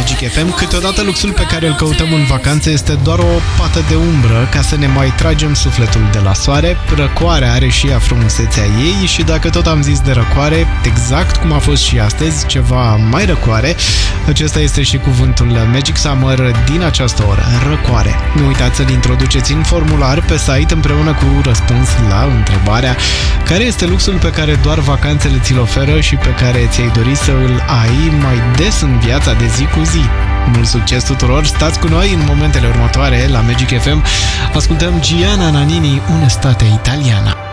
Magic FM. Câteodată luxul pe care îl căutăm în vacanță este doar o pată de umbră ca să ne mai tragem sufletul de la soare. Răcoarea are și ea frumusețea ei și dacă tot am zis de răcoare, exact cum a fost și astăzi, ceva mai răcoare, acesta este și cuvântul Magic Summer din această oră, răcoare. Nu uitați să-l introduceți în formular pe site împreună cu răspuns la întrebarea care este luxul pe care doar vacanțele ți-l oferă și pe care ți-ai dori să îl ai mai des în viața de zi cu zi. Mult succes tuturor! Stați cu noi în momentele următoare la Magic FM. Ascultăm Gianna Nannini, Un'estate italiana.